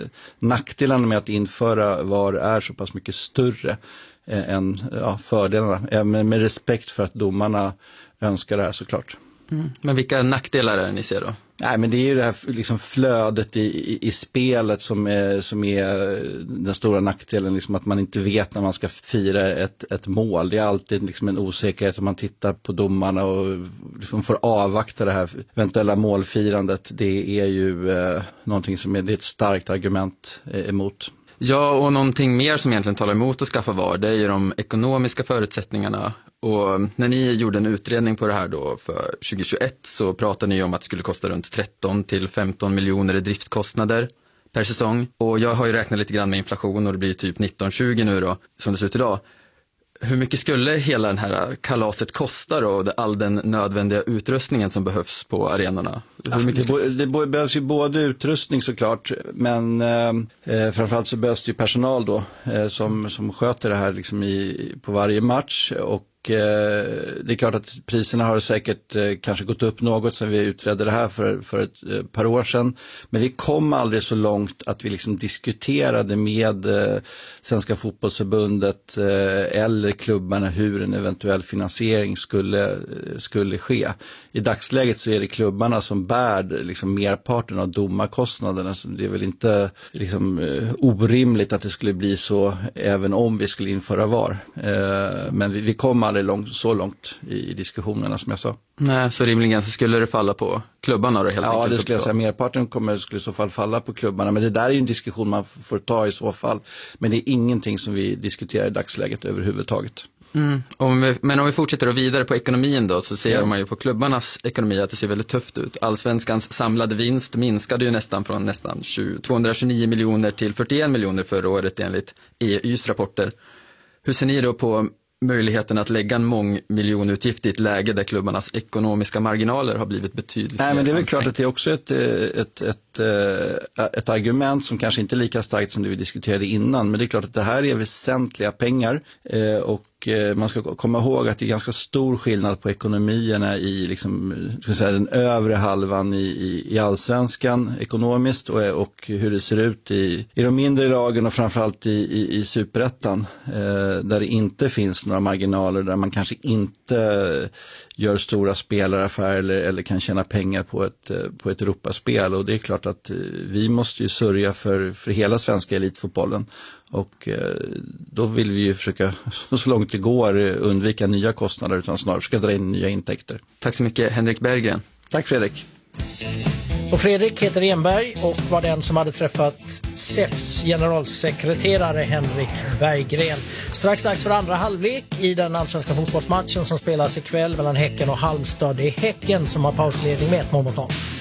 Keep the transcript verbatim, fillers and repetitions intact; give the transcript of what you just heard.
nackdelarna med att införa V A R är så pass mycket större eh, än ja, fördelarna. Eh, med, med respekt för att domarna önskar det här såklart. Mm. Men vilka nackdelar är det ni ser då? Nej, men det är ju det här liksom flödet i, i, i spelet som är, som är den stora nackdelen, liksom att man inte vet när man ska fira ett, ett mål. Det är alltid liksom en osäkerhet om man tittar på domarna och liksom får avvakta det här eventuella målfirandet. Det är ju eh, någonting som är, det är ett starkt argument eh, emot. Ja, och någonting mer som egentligen talar emot att skaffa V A R, det är ju de ekonomiska förutsättningarna. Och när ni gjorde en utredning på det här då för tjugohundratjugoett så pratade ni om att det skulle kosta runt tretton till femton miljoner i driftskostnader per säsong. Och jag har ju räknat lite grann med inflation och det blir typ nitton tjugo nu då, som det ser ut idag. Hur mycket skulle hela den här kalaset kosta då, all den nödvändiga utrustningen som behövs på arenorna? Hur mycket skulle... det, det behövs ju både utrustning såklart, men eh, framförallt så behövs det ju personal då eh, som, som sköter det här liksom i, på varje match. Och det är klart att priserna har säkert kanske gått upp något sen vi utredde det här för, för ett par år sedan. Men vi kom aldrig så långt att vi liksom diskuterade med Svenska fotbollsförbundet eller klubbarna hur en eventuell finansiering skulle, skulle ske. I dagsläget så är det klubbarna som bär liksom merparten av domarkostnaderna. Så det är väl inte liksom orimligt att det skulle bli så även om vi skulle införa V A R. Men vi, vi kom aldrig långt, så långt i, i diskussionerna som jag sa. Nej, så rimligen så skulle det falla på klubbarna då helt ja, enkelt? Ja, det skulle jag säga. Merparten kommer, skulle i så fall falla på klubbarna. Men det där är ju en diskussion man får ta i så fall. Men det är ingenting som vi diskuterar i dagsläget överhuvudtaget. Mm. Om vi, men om vi fortsätter då vidare på ekonomin då, så ser ja. man ju på klubbarnas ekonomi att det ser väldigt tufft ut. Allsvenskans samlade vinst minskade ju nästan från nästan tvåhundratjugonio miljoner till fyrtioen miljoner förra året enligt E U:s rapporter. Hur ser ni då på möjligheten att lägga en mångmiljonutgift i ett läge där klubbarnas ekonomiska marginaler har blivit betydligt? Nej, men det är väl klart att det är också ett, ett, ett, ett argument som kanske inte är lika starkt som det vi diskuterade innan, men det är klart att det här är väsentliga pengar och man ska komma ihåg att det är ganska stor skillnad på ekonomierna i liksom, ska säga, den övre halvan i, i, i allsvenskan ekonomiskt och, och hur det ser ut i, i de mindre lagen och framförallt i, i, i superettan eh, där det inte finns några marginaler, där man kanske inte gör stora spelaraffärer eller, eller kan tjäna pengar på ett, på ett Europaspel. Och det är klart att vi måste ju sörja för, för hela svenska elitfotbollen. Och då vill vi ju försöka så långt det går undvika nya kostnader utan snarare ska dra in nya intäkter. Tack så mycket, Henrik Berggren. Tack Fredrik. Och Fredrik heter Enberg och var den som hade träffat S E Fs generalsekreterare Henrik Berggren. Strax dags för andra halvlek i den allsvenska fotbollsmatchen som spelas ikväll mellan Häcken och Halmstad. Det är Häcken som har pausledning med ett mål mot noll.